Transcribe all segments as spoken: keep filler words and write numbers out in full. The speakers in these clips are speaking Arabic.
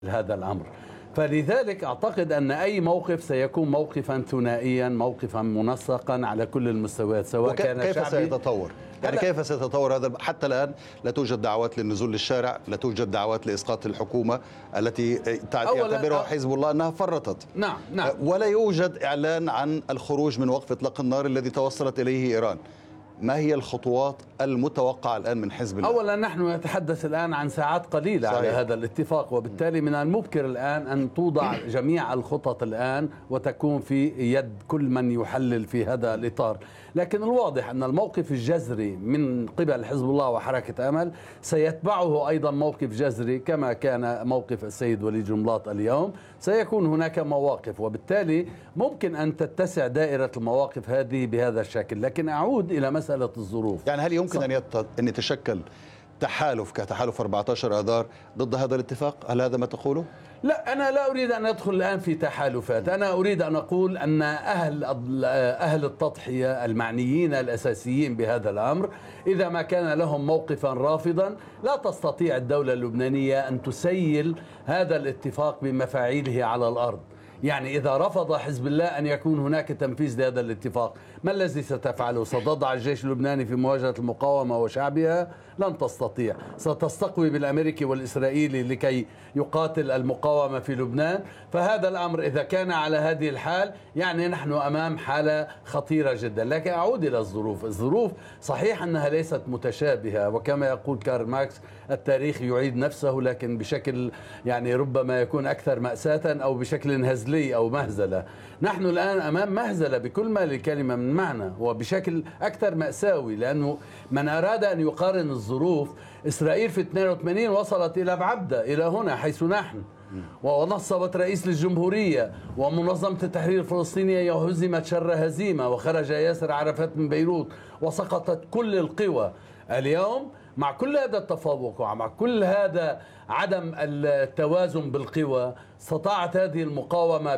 هذا الأمر. فلذلك أعتقد أن أي موقف سيكون موقفا ثنائيا، موقفا منسقا على كل المستويات، سواء كان كيف شعبي. سيتطور؟ يعني كيف سيتطور هذا؟ حتى الآن لا توجد دعوات للنزول للشارع، لا توجد دعوات لإسقاط الحكومة التي يعتبرها حزب الله أنها فرطت. نعم نعم. ولا يوجد إعلان عن الخروج من وقف إطلاق النار الذي توصلت إليه إيران. ما هي الخطوات المتوقعة الآن من حزب الله؟ أولا نحن نتحدث الآن عن ساعات قليلة صحيح. على هذا الاتفاق، وبالتالي من المبكر الآن أن توضع جميع الخطط الآن وتكون في يد كل من يحلل في هذا الإطار. لكن الواضح أن الموقف الجذري من قبل حزب الله وحركة أمل سيتبعه أيضا موقف جذري، كما كان موقف السيد وليد جنبلاط اليوم. سيكون هناك مواقف، وبالتالي ممكن أن تتسع دائرة المواقف هذه بهذا الشكل. لكن أعود إلى مسألة الظروف. يعني هل يمكن أن, يت... أن يتشكل تحالف كتحالف أربعة عشر آذار ضد هذا الاتفاق؟ هل هذا ما تقوله؟ لا، أنا لا أريد أن أدخل الآن في تحالفات. أنا أريد أن أقول أن أهل أهل التضحية المعنيين الأساسيين بهذا الأمر إذا ما كان لهم موقفا رافضا، لا تستطيع الدولة اللبنانية أن تسيل هذا الاتفاق بمفاعيله على الأرض. يعني إذا رفض حزب الله أن يكون هناك تنفيذ لهذا الاتفاق، ما الذي ستفعله؟ ستضع الجيش اللبناني في مواجهة المقاومة وشعبها؟ لن تستطيع. ستستقوي بالأمريكي والإسرائيلي لكي يقاتل المقاومة في لبنان. فهذا الأمر إذا كان على هذه الحال يعني نحن أمام حالة خطيرة جدا. لكن أعود إلى الظروف. الظروف صحيح أنها ليست متشابهة، وكما يقول كارل ماركس التاريخ يعيد نفسه، لكن بشكل يعني ربما يكون أكثر مأساة أو بشكل هزلي أو مهزلة. نحن الآن أمام مهزلة بكل ما للكلمة من معنى، وبشكل أكثر مأساوي، لأنه من أراد أن يقارن الظروف، إسرائيل في اثنين وثمانين وصلت إلى بعبدة، إلى هنا حيث نحن، ونصبت رئيس للجمهورية، ومنظمة التحرير الفلسطينية هزمت شر هزيمة، وخرج ياسر عرفات من بيروت، وسقطت كل القوى. اليوم مع كل هذا التفوق ومع كل هذا عدم التوازن بالقوى، استطاعت هذه المقاومة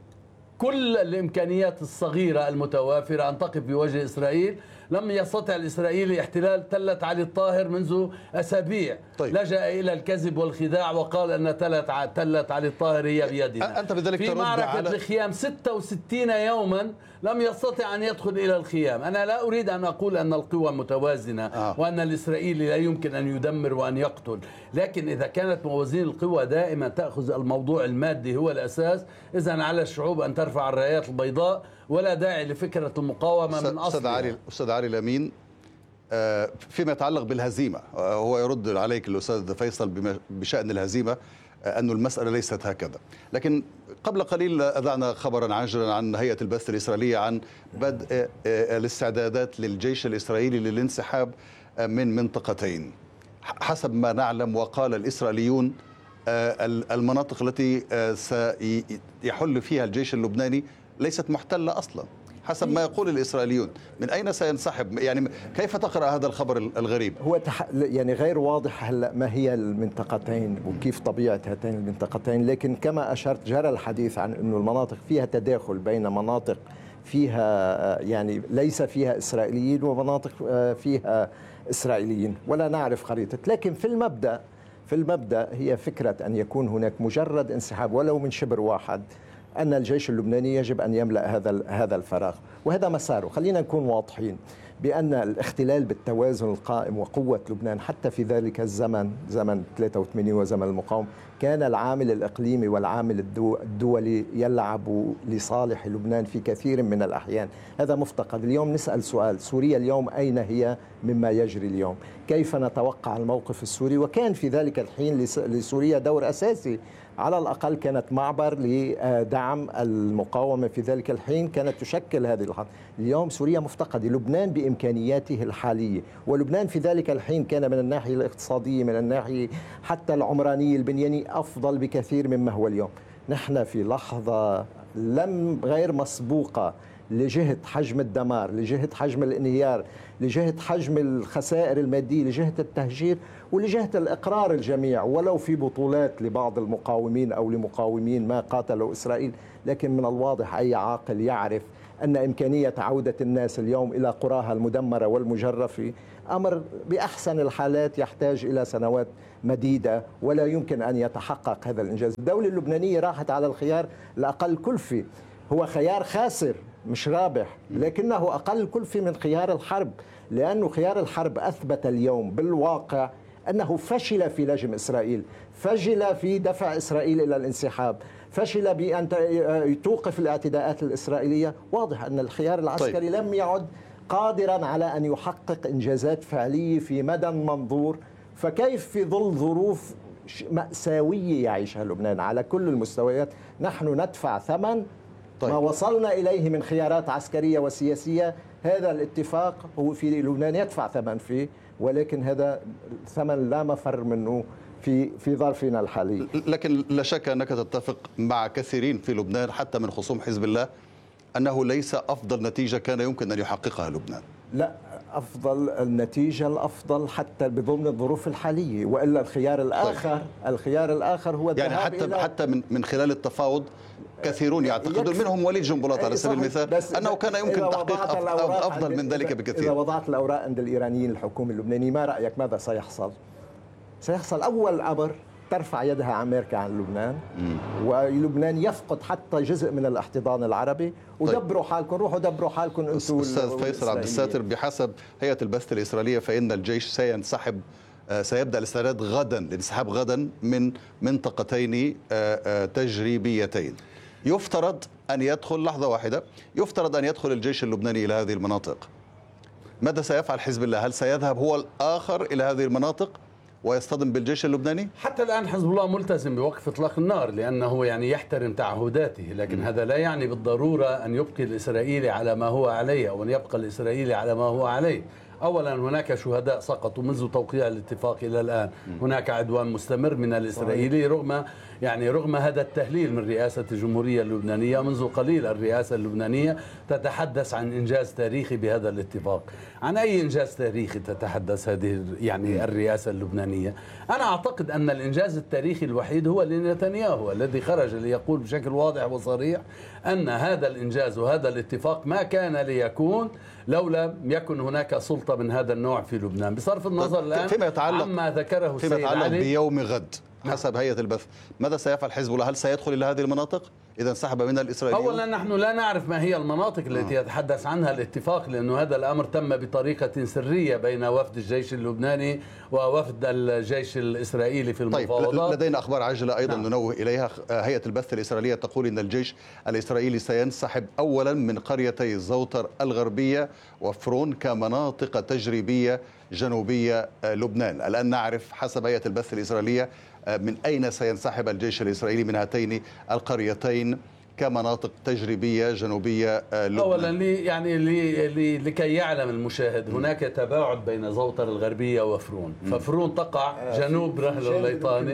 بكل الإمكانيات الصغيرة المتوافرة أن تقف بوجه إسرائيل. لم يستطع الإسرائيلي احتلال تلة علي الطاهر منذ أسابيع. طيب. لجأ إلى الكذب والخداع وقال أن تلة علي الطاهر هي بيدنا. أنت بذلك في معركة على... الخيام ستة وستين يوما لم يستطع أن يدخل إلى الخيام. أنا لا أريد أن أقول أن القوى متوازنة آه. وأن الإسرائيلي لا يمكن أن يدمر وأن يقتل، لكن إذا كانت موازين القوى دائما تأخذ الموضوع المادي هو الأساس، إذن على الشعوب أن ترفع الرايات البيضاء، ولا داعي لفكرة المقاومة من أصلها. أستاذ علي أستاذ علي الأمين، فيما يتعلق بالهزيمة، هو يرد عليك الأستاذ فيصل بشأن الهزيمة أن المسألة ليست هكذا. لكن قبل قليل أذعنا خبرا عاجلا عن هيئة البث الإسرائيلية عن بدء الاستعدادات للجيش الإسرائيلي للانسحاب من منطقتين. حسب ما نعلم وقال الإسرائيليون المناطق التي سيحل فيها الجيش اللبناني ليست محتلة أصلا حسب ما يقول الإسرائيليون. من أين سينسحب؟ يعني كيف تقرأ هذا الخبر الغريب؟ هو تح... يعني غير واضح هلا ما هي المنطقتين وكيف طبيعة هاتين المنطقتين، لكن كما أشرت جرى الحديث عن أنه المناطق فيها تداخل بين مناطق فيها يعني ليس فيها إسرائيليين ومناطق فيها إسرائيليين، ولا نعرف خريطة. لكن في المبدأ في المبدأ هي فكرة أن يكون هناك مجرد انسحاب ولو من شبر واحد، أن الجيش اللبناني يجب أن يملأ هذا هذا الفراغ، وهذا مساره. خلينا نكون واضحين بأن الاختلال بالتوازن القائم وقوة لبنان حتى في ذلك الزمن، زمن ثلاثة وثمانين وزمن المقاومة، كان العامل الإقليمي والعامل الدولي يلعب لصالح لبنان في كثير من الأحيان. هذا مفتقد. اليوم نسأل سؤال: سوريا اليوم أين هي مما يجري اليوم؟ كيف نتوقع الموقف السوري؟ وكان في ذلك الحين لسوريا دور أساسي، على الأقل كانت معبر لدعم المقاومة في ذلك الحين، كانت تشكل هذه الخط. اليوم سوريا مفتقدة. لبنان بإمكانياته الحالية، ولبنان في ذلك الحين كان من الناحية الاقتصادية، من الناحية حتى العمرانية البنيانية أفضل بكثير مما هو اليوم. نحن في لحظة لم غير مسبوقة لجهة حجم الدمار، لجهة حجم الانهيار، لجهة حجم الخسائر المادية، لجهة التهجير، ولجهة الإقرار الجميع ولو في بطولات لبعض المقاومين أو لمقاومين ما قاتلوا إسرائيل. لكن من الواضح أي عاقل يعرف أن إمكانية عودة الناس اليوم إلى قراها المدمرة والمجرفة أمر بأحسن الحالات يحتاج إلى سنوات مديدة، ولا يمكن أن يتحقق هذا الإنجاز. الدولة اللبنانية راحت على الخيار الأقل كلفة، هو خيار خاسر مش رابح، لكنه أقل كلفة من خيار الحرب، لأنه خيار الحرب أثبت اليوم بالواقع أنه فشل في لجم إسرائيل، فشل في دفع إسرائيل إلى الانسحاب، فشل بأن توقف الاعتداءات الإسرائيلية. واضح أن الخيار العسكري طيب. لم يعد قادرا على أن يحقق إنجازات فعلية في مدى منظور، فكيف في ظل ظروف مأساوية يعيشها لبنان على كل المستويات نحن ندفع ثمن طيب. ما وصلنا إليه من خيارات عسكرية وسياسية؟ هذا الاتفاق هو في لبنان يدفع ثمن فيه، ولكن هذا ثمن لا مفر منه في في ظرفنا الحالي. لكن لا شك أنك تتفق مع كثيرين في لبنان حتى من خصوم حزب الله أنه ليس أفضل نتيجة كان يمكن أن يحققها لبنان. لا، أفضل النتيجة الأفضل حتى بضمن الظروف الحالية، وإلا الخيار الآخر طيب. الخيار الآخر هو يعني حتى إلى حتى من من خلال التفاوض كثيرون يعتقدون منهم وليد جنبلاط على سبيل المثال أنه كان يمكن تحقيق أفضل من ذلك بكثير. إذا وضعت الأوراق عند الإيرانيين الحكومة اللبنانية، ما رأيك ماذا سيحصل؟ سيحصل أول أمر ترفع يدها أمريكا عن لبنان، مم. ولبنان يفقد حتى جزء من الاحتضان العربي، ودبروا طيب. حالكم، روحوا دبروا حالكم انتم. أستاذ فيصل عبد الساتر، بحسب هيئة البث الإسرائيلية فإن الجيش سينسحب، سيبدأ الاستعداد غدا الانسحاب غدا من منطقتين تجريبيتين. يفترض أن يدخل لحظة واحدة يفترض أن يدخل الجيش اللبناني إلى هذه المناطق. ماذا سيفعل حزب الله؟ هل سيذهب هو الآخر إلى هذه المناطق ويصطدم بالجيش اللبناني؟ حتى الآن حزب الله ملتزم بوقف إطلاق النار لأنه يعني يحترم تعهداته، لكن م. هذا لا يعني بالضرورة أن يبقي الإسرائيلي على ما هو عليه أو أن يبقى الإسرائيلي على ما هو عليه. أولا هناك شهداء سقطوا منذ توقيع الاتفاق إلى الآن، هناك عدوان مستمر من الإسرائيلي رغم يعني رغم هذا التهليل من رئاسة الجمهورية اللبنانية. منذ قليل الرئاسة اللبنانية تتحدث عن إنجاز تاريخي بهذا الاتفاق. عن أي إنجاز تاريخي تتحدث هذه يعني الرئاسة اللبنانية؟ أنا أعتقد أن الإنجاز التاريخي الوحيد هو لنتنياهو الذي خرج ليقول بشكل واضح وصريح أن هذا الإنجاز وهذا الاتفاق ما كان ليكون لولا يكن هناك سلطة من هذا النوع في لبنان، بصرف النظر الآن فيما يتعلق عما ذكره السيد فيما يتعلق علي بيوم غد حسب هيئة البث. ماذا سيفعل حزب الله؟ هل سيدخل إلى هذه المناطق إذا انسحب منها الإسرائيليون؟ أولا نحن لا نعرف ما هي المناطق التي يتحدث عنها الاتفاق، لأنه هذا الأمر تم بطريقة سرية بين وفد الجيش اللبناني ووفد الجيش الإسرائيلي في المفاوضات. طيب، لدينا أخبار عاجلة أيضا نعم. ننوه إليها. هيئة البث الإسرائيلية تقول إن الجيش الإسرائيلي سينسحب أولا من قريتي زوطر الغربية وفرون كمناطق تجريبية جنوبية لبنان. الآن نعرف حسب هيئة البث الإسرائيلية من أين سينسحب الجيش الإسرائيلي من هاتين القريتين كمناطق تجريبية جنوبية لبنان. أولا لي يعني لي لي لكي يعلم المشاهد هناك تباعد بين زوطر الغربية وفرون. ففرون تقع جنوب رهل الليطاني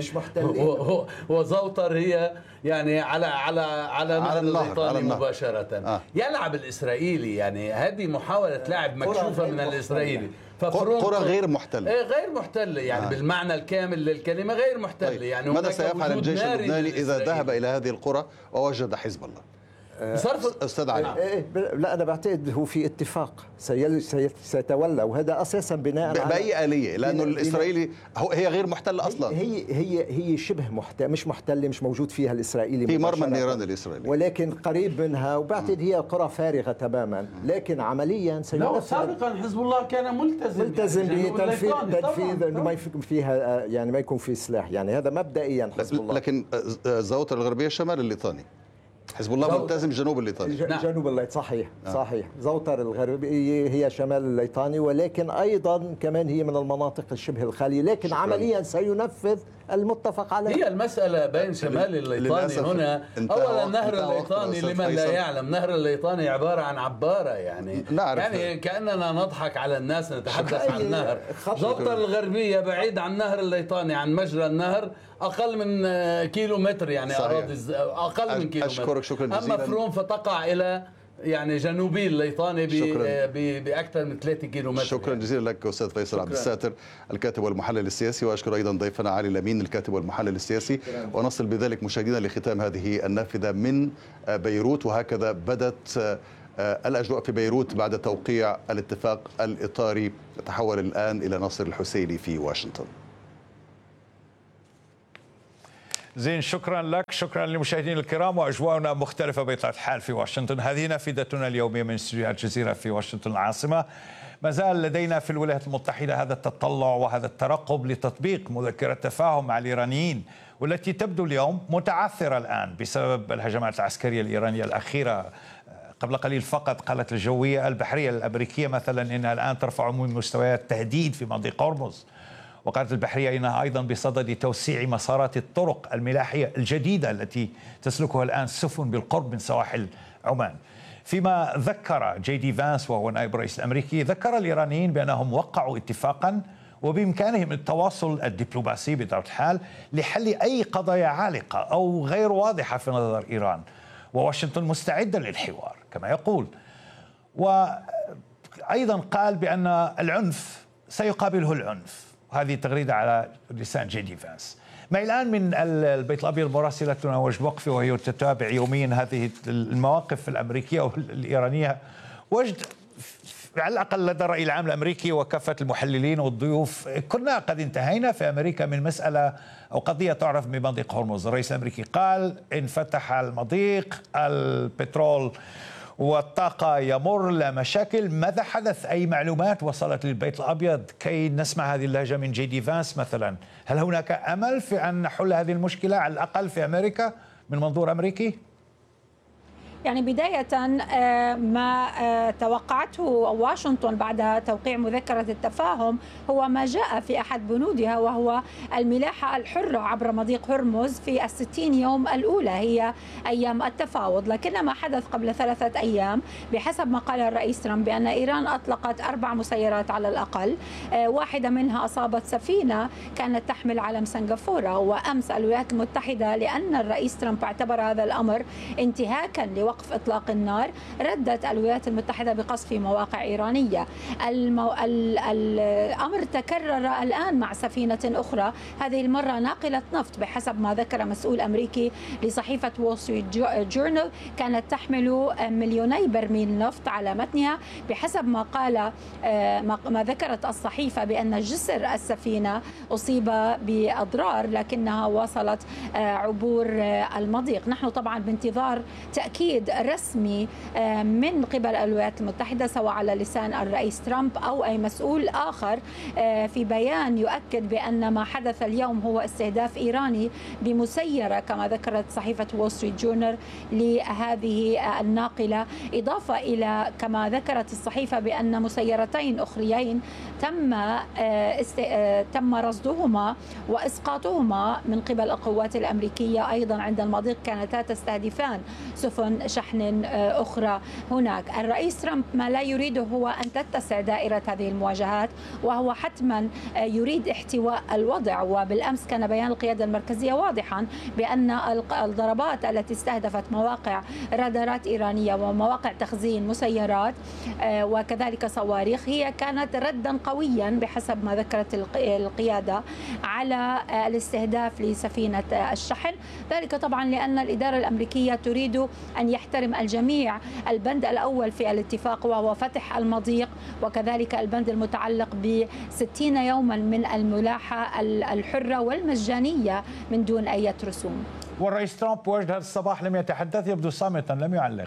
وزوطر هي يعني على على على نهر الليطاني مباشرة. آه. يلعب الإسرائيلي يعني هذه محاولة لعب مكشوفة من الإسرائيلي. قرى غير محتلة. ايه غير محتلة يعني آه. بالمعنى الكامل للكلمة غير محتلة. طيب. يعني ماذا سيفعل الجيش اللبناني إذا ذهب إلى هذه القرى ووجد حزب الله؟ بصرف استاذ علي. إيه لا انا بعتقد هو في اتفاق سيتولى، وهذا اساسا بناء على باي آلية، لانه الاسرائيلي هي غير محتله اصلا. هي هي هي شبه محتله، مش محتله، مش موجود فيها الاسرائيلي في مرمى النيران الاسرائيلي، ولكن قريب منها، وبعتقد هي قرى فارغه تماما. لكن عمليا سينفذ. سابقا حزب الله كان ملتزم ملتزم يعني بتنفيذ تنفيذ انه ما يكون فيها يعني ما يكون في سلاح، يعني هذا مبدئيا حزب الله. لكن زوطر الغربيه الشمال الليطاني، حزب الله ملتزم جنوب الليطاني. جنوب الليطاني صحيح آه. صحيح. زوطر الغربية هي شمال الليطاني، ولكن أيضا كمان هي من المناطق الشبه الخالية، لكن شكرا. عمليا سينفذ المتفق عليه. هي المسألة بين شمال الليطاني هنا. أولا نهر الليطاني لمن لا يعلم، نهر الليطاني عبارة عن عبارة يعني نعرف. يعني كأننا نضحك على الناس نتحدث عن النهر. زوطر الغربية بعيد عن نهر الليطاني، عن مجرى النهر أقل من كيلو متر، يعني أراضي أقل من كيلو متر. شكرا جزيلا. أما فرون فتقع إلى يعني جنوبي الليطاني بأكثر من ثلاثة كيلو متر. شكرا يعني. جزيلا لك أستاذ فيصل عبد الساتر الكاتب والمحلل السياسي، وأشكر أيضا ضيفنا علي الأمين الكاتب والمحلل السياسي. ونصل بذلك مشاهدينا لختام هذه النافذة من بيروت، وهكذا بدت الأجواء في بيروت بعد توقيع الاتفاق الإطاري تتحول الآن إلى ناصر الحسيني في واشنطن. زين، شكرا لك، شكرا للمشاهدين الكرام. واجواءنا مختلفه بطبيعه الحال في واشنطن. هذه نافذتنا اليوميه من استديوهات الجزيره في واشنطن العاصمه. ما زال لدينا في الولايات المتحده هذا التطلع وهذا الترقب لتطبيق مذكره تفاهم مع الايرانيين، والتي تبدو اليوم متعثره الان بسبب الهجمات العسكريه الايرانيه الاخيره. قبل قليل فقط قالت الجويه البحريه الامريكيه مثلا انها الان ترفع من مستويات التهديد في مضيق هرمز. وقالت البحرية إنها أيضا بصدد توسيع مسارات الطرق الملاحية الجديدة التي تسلكها الآن السفن بالقرب من سواحل عمان. فيما ذكر جي دي فانس وهو نائب الرئيس الأمريكي، ذكر الإيرانيين بأنهم وقعوا اتفاقا وبإمكانهم التواصل الدبلوماسي بطبيعة الحال لحل أي قضايا عالقة أو غير واضحة في نظر إيران، وواشنطن مستعدة للحوار كما يقول. وأيضا قال بأن العنف سيقابله العنف. هذه تغريدة على لسان جي دي فانس. معي الآن من البيت الأبيض مراسلتنا وجد وقفي، وهي تتابع يوميا هذه المواقف الأمريكية والإيرانية. وجد على الأقل لدى الرأي العام الأمريكي وكافة المحللين والضيوف، كنا قد انتهينا في أمريكا من مسألة أو قضية تعرف بمضيق هرمز. الرئيس الأمريكي قال انفتح المضيق، البترول والطاقة يمر لا مشاكل. ماذا حدث؟ أي معلومات وصلت للبيت الأبيض كي نسمع هذه اللهجة من جي دي فانس مثلا؟ هل هناك أمل في أن نحل هذه المشكلة على الأقل في أمريكا من منظور أمريكي؟ يعني بداية ما توقعته واشنطن بعد توقيع مذكرة التفاهم هو ما جاء في أحد بنودها، وهو الملاحة الحرة عبر مضيق هرمز في الستين يوم الأولى، هي أيام التفاوض. لكن ما حدث قبل ثلاثة أيام بحسب ما قال الرئيس ترامب بأن إيران أطلقت أربع مسيرات على الأقل، واحدة منها أصابت سفينة كانت تحمل علم سنغافورة. وأمس الولايات المتحدة، لأن الرئيس ترامب اعتبر هذا الأمر انتهاكا لوقف وقف إطلاق النار، ردت الولايات المتحدة بقصف مواقع إيرانية. المو... ال... الأمر تكرر الآن مع سفينة أخرى، هذه المرة ناقلة نفط بحسب ما ذكر مسؤول أمريكي لصحيفة وول ستريت جورنال، كانت تحمل مليوني برميل نفط على متنها. بحسب ما قال ما ذكرت الصحيفة بأن جسر السفينة أصيب بأضرار لكنها واصلت عبور المضيق. نحن طبعا بانتظار تأكيد رسمي من قبل الولايات المتحدة سواء على لسان الرئيس ترامب أو أي مسؤول آخر في بيان يؤكد بأن ما حدث اليوم هو استهداف إيراني بمسيرة كما ذكرت صحيفة وول ستريت جورنال لهذه الناقلة، إضافة إلى كما ذكرت الصحيفة بأن مسيرتين أخريين تم است... تم رصدهما وإسقاطهما من قبل القوات الأمريكية أيضا عند المضيق، كانتا تستهدفان سفن شحن أخرى هناك. الرئيس ترامب ما لا يريده هو أن تتسع دائرة هذه المواجهات، وهو حتما يريد احتواء الوضع. وبالأمس كان بيان القيادة المركزية واضحا بأن الضربات التي استهدفت مواقع رادارات إيرانية ومواقع تخزين مسيرات وكذلك صواريخ هي كانت ردا قويا بحسب ما ذكرت القيادة على الاستهداف لسفينة الشحن. ذلك طبعا لأن الإدارة الأمريكية تريد أن يحترم الجميع البند الأول في الاتفاق وهو فتح المضيق، وكذلك البند المتعلق بستين يوما من الملاحة الحرة والمجانية من دون أي رسوم. والرئيس ترامب وجد هذا الصباح لم يتحدث، يبدو صامتا لم يعلق.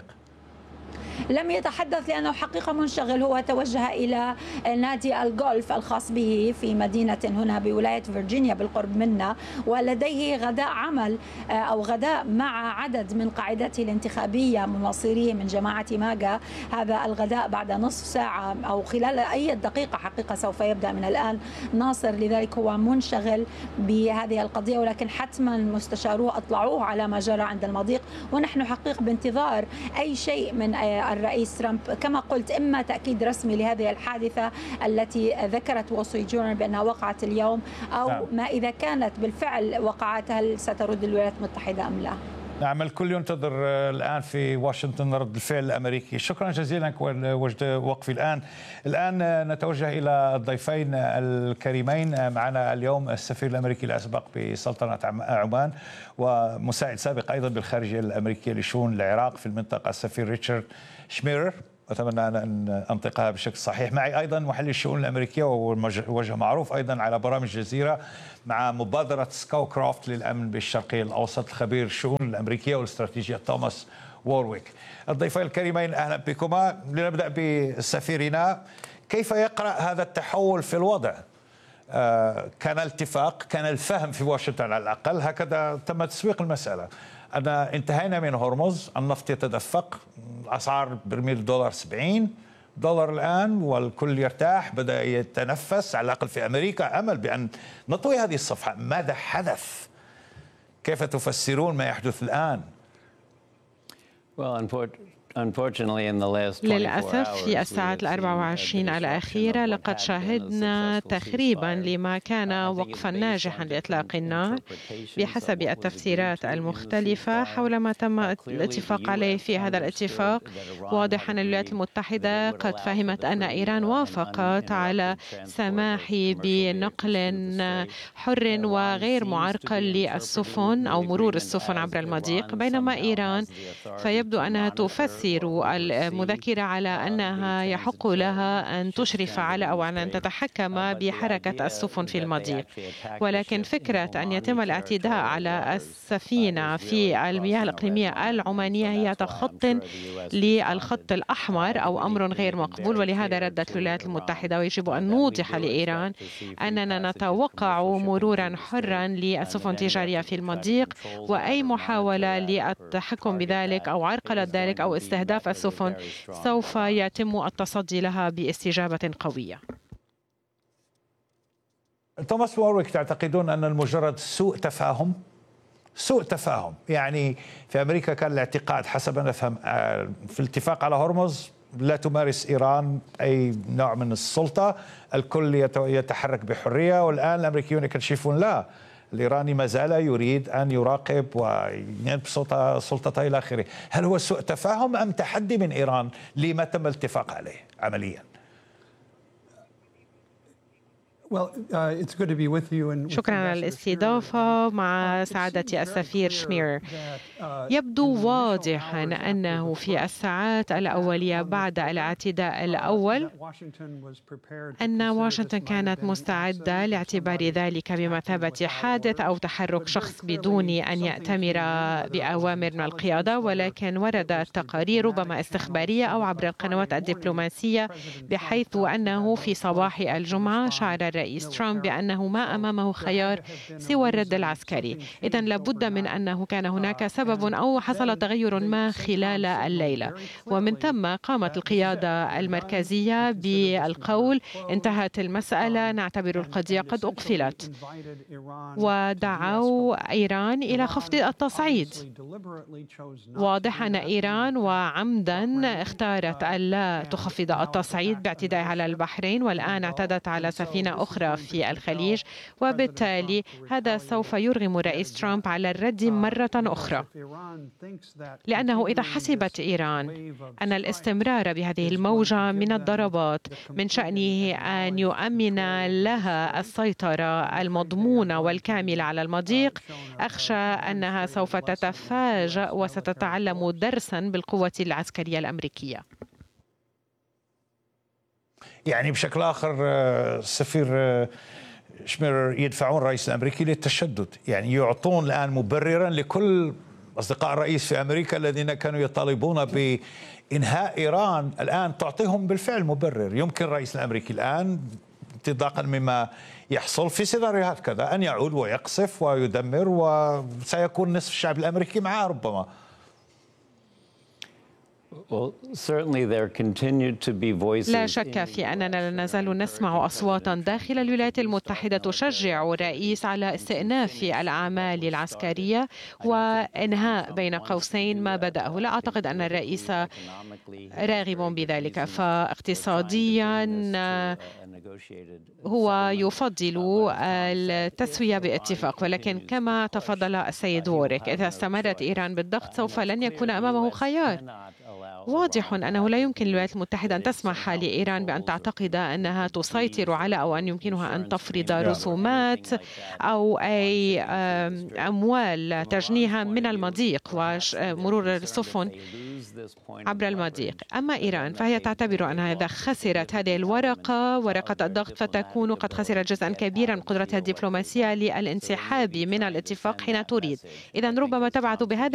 لم يتحدث لأنه حقيقة منشغل، هو توجه إلى نادي الجولف الخاص به في مدينة هنا بولاية فيرجينيا بالقرب منا، ولديه غداء عمل أو غداء مع عدد من قاعدته الانتخابية ممثليه من جماعة ماجا. هذا الغداء بعد نصف ساعة أو خلال أي دقيقة حقيقة سوف يبدأ من الآن ناصر، لذلك هو منشغل بهذه القضية، ولكن حتما مستشاروه أطلعوه على ما جرى عند المضيق، ونحن حقيقة بانتظار أي شيء من الرئيس ترامب كما قلت، إما تأكيد رسمي لهذه الحادثة التي ذكرت وول ستريت جورنال بأنها وقعت اليوم، أو ما إذا كانت بالفعل وقعت هل سترد الولايات المتحدة أم لا. نعم، الكل ينتظر الآن في واشنطن رد الفعل الأمريكي. شكرا جزيلا وجد وقفي الآن. الآن نتوجه إلى الضيفين الكريمين معنا اليوم، السفير الأمريكي الأسبق بسلطنة عمان ومساعد سابق أيضا بالخارجية الأمريكية لشؤون العراق في المنطقة، السفير ريتشارد شميرر، أتمنى أن أنطقها بشكل صحيح. معي أيضا محلل الشؤون الأمريكية ووجه معروف أيضا على برامج الجزيرة مع مبادرة سكاوكرافت للأمن بالشرقي الأوسط، الخبير الشؤون الأمريكية والاستراتيجية توماس وورويك. الضيفين الكريمين أهلا بكما. لنبدأ بسفيرنا، كيف يقرأ هذا التحول في الوضع؟ آه كان الاتفاق، كان الفهم في واشنطن على الأقل، هكذا تم تسويق المسألة، أن انتهينا من هرمز، النفط يتدفق، أسعار برميل دولار سبعين دولار الآن والكل يرتاح، بدأ يتنفس على الأقل في أمريكا أمل بأن نطوي هذه الصفحة. ماذا حدث؟ كيف تفسرون ما يحدث الآن؟ للأسف في الساعات الأربع وعشرين الأخيرة لقد شاهدنا تخريبا لما كان وقفا ناجحا لإطلاق النار بحسب التفسيرات المختلفة حول ما تم الاتفاق عليه في هذا الاتفاق. واضحا الولايات المتحدة قد فهمت أن إيران وافقت على سماح بنقل حر وغير معرقل للسفن أو مرور السفن عبر المضيق، بينما إيران فيبدو أنها تفسر المذكرة على أنها يحق لها أن تشرف على أو أن تتحكم بحركة السفن في المضيق. ولكن فكرة أن يتم الاعتداء على السفينة في المياه الإقليمية العمانية هي تخطي للخط الأحمر أو أمر غير مقبول، ولهذا ردت الولايات المتحدة. ويجب أن نوضح لإيران أننا نتوقع مرورا حرا للسفن التجارية في المضيق، وأي محاولة للتحكم بذلك أو عرقلة ذلك أو استهداف السفن سوف يتم التصدي لها باستجابة قوية. توماس وورويك، تعتقدون أن المجرد سوء تفاهم؟ سوء تفاهم يعني في أمريكا كان الاعتقاد حسب ما نفهم في الاتفاق على هرمز لا تمارس إيران أي نوع من السلطة، الكل يتحرك بحرية، والآن الأمريكيون يكتشفون لا، الإيراني ما زال يريد أن يراقب وينبسط سلطته إلى آخره. هل هو سوء تفاهم أم تحدي من إيران لما تم الاتفاق عليه عمليا؟ شكرا على الاستضافة مع سعادة السفير شمير. يبدو واضحا أنه في الساعات الأولية بعد الاعتداء الأول أن واشنطن كانت مستعدة لاعتبار ذلك بمثابة حادث أو تحرك شخص بدون أن يأتمر بأوامر من القيادة، ولكن وردت تقارير ربما استخبارية أو عبر القنوات الدبلوماسية بحيث أنه في صباح الجمعة شعر الرئيس ترامب بأنه ما أمامه خيار سوى الرد العسكري. إذن لابد من أنه كان هناك سبب أو حصل تغير ما خلال الليلة، ومن ثم قامت القيادة المركزية بالقول انتهت المسألة، نعتبر القضية قد أقفلت، ودعوا إيران إلى خفض التصعيد. واضح أن إيران وعمدا اختارت ألا تخفض التصعيد باعتداء على البحرين، والآن اعتدت على سفينة أخرى في الخليج، وبالتالي هذا سوف يرغم الرئيس ترامب على الرد مرة أخرى، لأنه إذا حسبت إيران أن الاستمرار بهذه الموجة من الضربات من شأنه أن يؤمن لها السيطرة المضمونة والكاملة على المضيق، أخشى أنها سوف تتفاجأ وستتعلم درسا بالقوة العسكرية الأمريكية. يعني بشكل آخر سفير شمير، يدفعون الرئيس الأمريكي للتشدد، يعني يعطون الآن مبررا لكل أصدقاء الرئيس في أمريكا الذين كانوا يطالبون بإنهاء إيران، الآن تعطيهم بالفعل مبرر. يمكن الرئيس الأمريكي الآن انطلاقا مما يحصل في سيناريوهات كذا أن يعود ويقصف ويدمر، وسيكون نصف الشعب الأمريكي معه ربما. لا شك في أننا لا نزال نسمع أصواتا داخل الولايات المتحدة تشجع الرئيس على استئناف الأعمال العسكرية وإنهاء بين قوسين ما بدأه. لا أعتقد أن الرئيس راغب بذلك، فاقتصاديا هو يفضل التسوية باتفاق، ولكن كما تفضل السيد ووريك إذا استمرت إيران بالضغط سوف لن يكون أمامه خيار. واضح أنه لا يمكن للولايات المتحدة أن تسمح لإيران بأن تعتقد أنها تسيطر على أو أن يمكنها أن تفرض رسومات أو أي أموال تجنيها من المضيق ومرور السفن عبر المضيق. أما إيران فهي تعتبر أنها إذا خسرت هذه الورقة ورقة الضغط فتكون قد خسرت جزءا كبيرا من قدرتها الدبلوماسية للانسحاب من الاتفاق حين تريد. إذن ربما تبعث بهذه